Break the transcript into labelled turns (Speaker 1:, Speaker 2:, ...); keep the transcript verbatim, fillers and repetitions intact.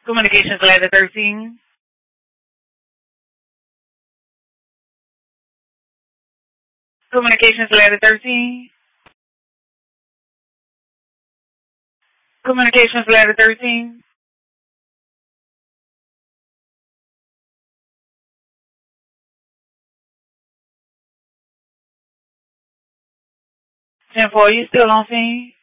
Speaker 1: Communications ladder thirteen. Communications ladder thirteen. Communications ladder thirteen. ten four, you still on scene?